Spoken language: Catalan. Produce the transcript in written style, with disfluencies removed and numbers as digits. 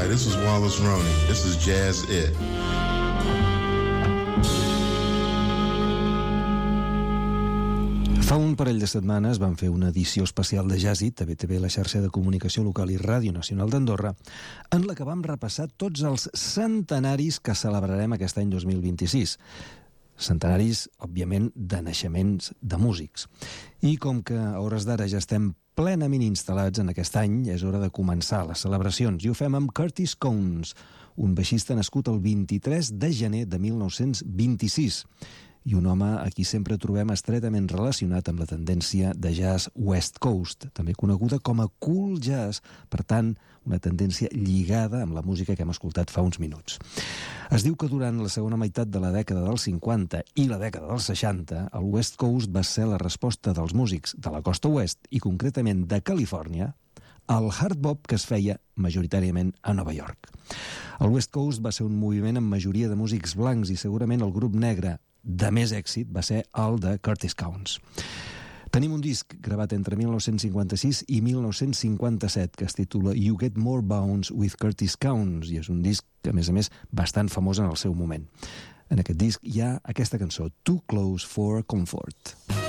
this is Wallace Roney. This is Jazz It. Fa un parell de setmanes vam fer una edició especial de Jazz It, a BTV, la xarxa de comunicació local i Ràdio Nacional d'Andorra, en la que vam repassar tots els centenaris que celebrarem aquest any 2026. Centenaris, òbviament, de naixements de músics. I com que a hores d'ara ja estem plenament instal·lats en aquest any, és hora de començar les celebracions. I ho fem amb Curtis Cowns, un baixista nascut el 23 de gener de 1926, i un home a qui sempre trobem estretament relacionat amb la tendència de jazz West Coast, també coneguda com a cool jazz, per tant, una tendència lligada amb la música que hem escoltat fa uns minuts. Es diu que durant la segona meitat de la dècada dels 50 i la dècada dels 60, el West Coast va ser la resposta dels músics de la costa oest, i concretament de Califòrnia, al hard bop que es feia majoritàriament a Nova York. El West Coast va ser un moviment amb majoria de músics blancs i segurament el grup negre de més èxit va ser el de Curtis Cowns. Tenim un disc gravat entre 1956 i 1957 que es titula You Get More Bounce with Curtis Cowns, i és un disc, a més, bastant famós en el seu moment. En aquest disc hi ha aquesta cançó, Too Close for Comfort.